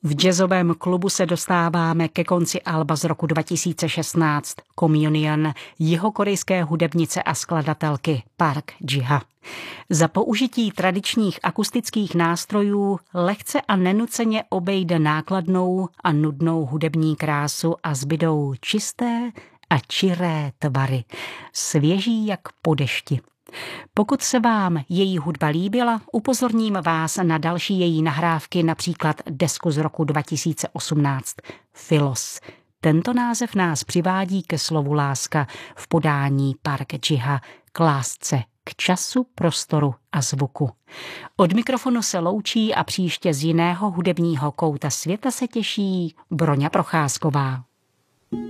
V jazzovém klubu se dostáváme ke konci alba z roku 2016 Communion jihokorejské hudebnice a skladatelky Park Ji-ha. Za použití tradičních akustických nástrojů lehce a nenuceně obejde nákladnou a nudnou hudební krásu a zbydou čisté a čiré tvary, svěží jak po dešti. Pokud se vám její hudba líbila, upozorním vás na další její nahrávky, například desku z roku 2018 Philos. Tento název nás přivádí ke slovu láska v podání Park Ji-ha k lásce, k času, prostoru a zvuku. Od mikrofonu se loučí a příště z jiného hudebního kouta světa se těší Broňa Procházková.